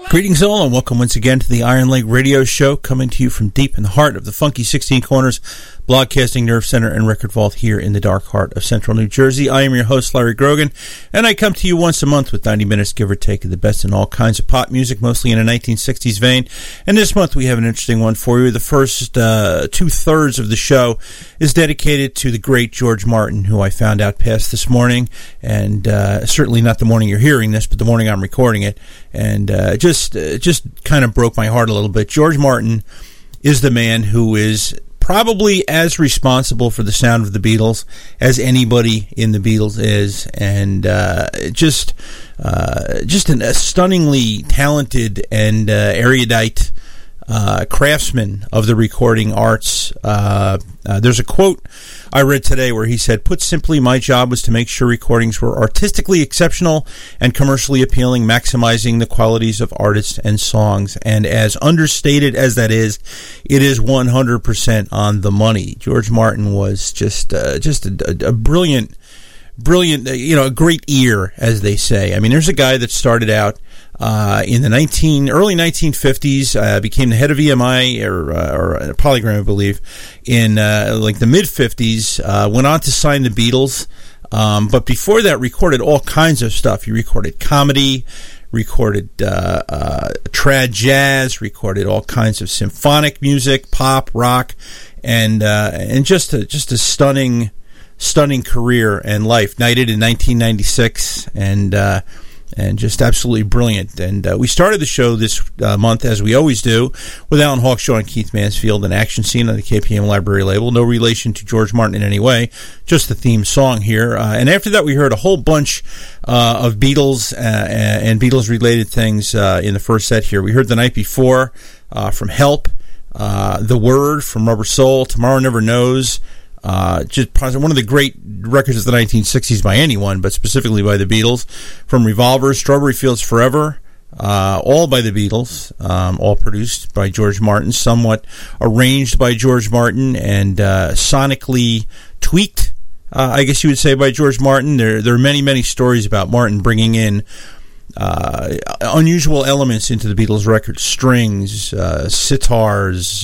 Greetings all, and welcome once again to the Iron Leg Radio Show, coming to you from deep in the heart of the funky 16 Corners Broadcasting Nerve Center and Record Vault here in the dark heart of central New Jersey. I am your host, Larry Grogan, and I come to you once a month with 90 minutes, give or take, of the best in all kinds of pop music, mostly in a 1960s vein. And this month we have an interesting one for you. The first two-thirds of the show is dedicated to the great George Martin, who I found out passed this morning, and certainly not the morning you're hearing this, but the morning I'm recording it, and just kind of broke my heart a little bit. George Martin is the man who is probably as responsible for the sound of the Beatles as anybody in the Beatles is, and just a stunningly talented and erudite craftsman of the recording arts. There's a quote I read today where he said, "Put simply, my job was to make sure recordings were artistically exceptional and commercially appealing, maximizing the qualities of artists and songs." And as understated as that is, it is 100% on the money. George Martin was just a brilliant, a great ear, as they say. I mean, there's a guy that started out in the early 1950s, became the head of EMI or Polygram, I believe, in like the mid-50s, went on to sign the Beatles, but before that recorded all kinds of stuff. He recorded comedy, recorded trad jazz, recorded all kinds of symphonic music, pop, rock, and just a stunning career and life. Knighted in 1996, and just absolutely brilliant. And we started the show this month, as we always do, with Alan Hawkshaw and Keith Mansfield, an action scene on the KPM Library label. No relation to George Martin in any way, just the theme song here. And after that, we heard a whole bunch of Beatles and Beatles-related things in the first set here. We heard The Night Before from Help, The Word from Rubber Soul, Tomorrow Never Knows, just one of the great records of the 1960s by anyone, but specifically by the Beatles, from Revolver, Strawberry Fields Forever, all by the Beatles, all produced by George Martin, somewhat arranged by George Martin, and sonically tweaked, I guess you would say, by George Martin. There are many, many stories about Martin bringing in unusual elements into the Beatles records, strings, sitars,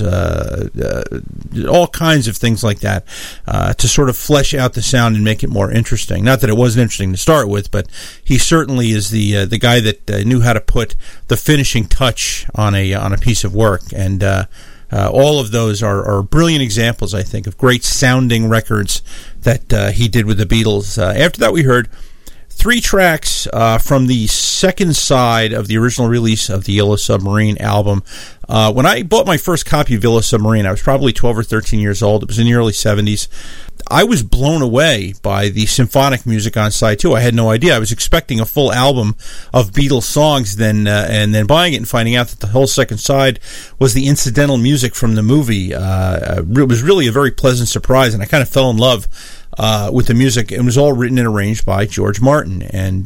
all kinds of things like that, to sort of flesh out the sound and make it more interesting. Not that it wasn't interesting to start with, but he certainly is the guy that knew how to put the finishing touch on a piece of work. And all of those are brilliant examples, I think, of great sounding records that he did with the Beatles. After that, we heard 3 tracks from the second side of the original release of the Yellow Submarine album. When I bought my first copy of Yellow Submarine, I was probably 12 or 13 years old. It was in the early 70s. I was blown away by the symphonic music on side 2. I had no idea. I was expecting a full album of Beatles songs, and then buying it and finding out that the whole second side was the incidental music from the movie. It was really a very pleasant surprise, and I kind of fell in love with the music. It was all written and arranged by George Martin, and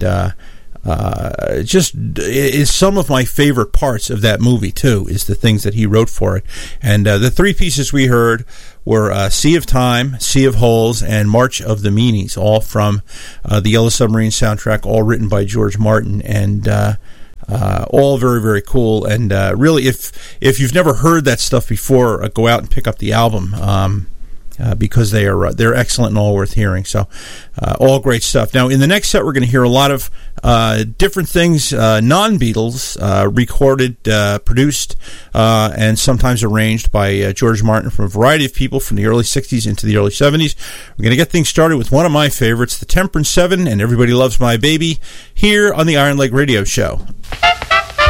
just is some of my favorite parts of that movie too, is the things that he wrote for it. And the 3 pieces we heard were Sea of Time, Sea of Holes, and March of the Meanies, all from the Yellow Submarine soundtrack, all written by George Martin, and all very, very cool. And really, if you've never heard that stuff before, go out and pick up the album. Because they're excellent and all worth hearing. So all great stuff. Now, in the next set, we're going to hear a lot of different things, non-Beatles, recorded, produced, and sometimes arranged by George Martin from a variety of people from the early 60s into the early 70s. We're going to get things started with one of my favorites, the Temperance 7, and Everybody Loves My Baby, here on the Iron Leg Radio Show.